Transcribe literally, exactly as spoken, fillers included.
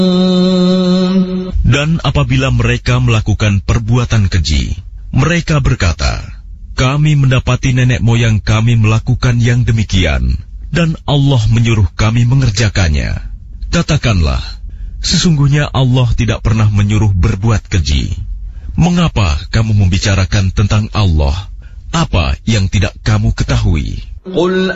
Dan apabila mereka melakukan perbuatan keji, mereka berkata, kami mendapati nenek moyang kami melakukan yang demikian, dan Allah menyuruh kami mengerjakannya. Katakanlah, sesungguhnya Allah tidak pernah menyuruh berbuat keji. Mengapa kamu membicarakan tentang Allah apa yang tidak kamu ketahui?